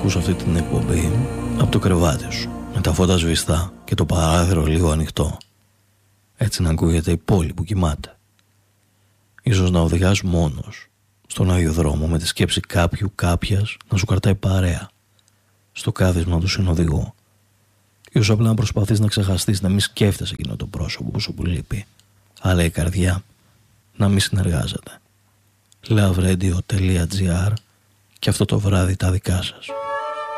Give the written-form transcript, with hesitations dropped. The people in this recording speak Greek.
ακούς αυτή την εκπομπή από το κρεβάτι σου, με τα φώτα σβηστά και το παράθυρο λίγο ανοιχτό. Έτσι να ακούγεται η πόλη που κοιμάται. Ίσως να οδηγάς μόνος στον άδειο δρόμο με τη σκέψη κάποιου κάποιας να σου κρατάει παρέα στο κάθισμα του συνοδηγού. Ίσως απλά να προσπαθείς να ξεχαστείς, να μην σκέφτεσαι εκείνο το πρόσωπο που σου που λείπει, αλλά η καρδιά να μην συνεργάζεται. Loveradio.gr και αυτό το βράδυ τα δικά σας.